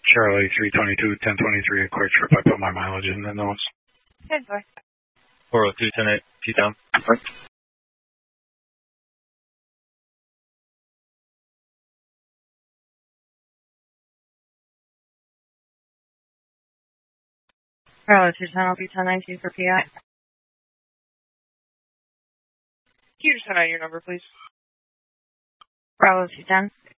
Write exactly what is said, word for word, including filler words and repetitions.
Charlie three twenty-two, ten twenty-three, a quick trip. I put my mileage in the notes. ten four. four oh two, ten eight, T-Town. Bravo two ten, I'll be ten nineteen for P I. Can you just send out your number, please? Bravo two ten.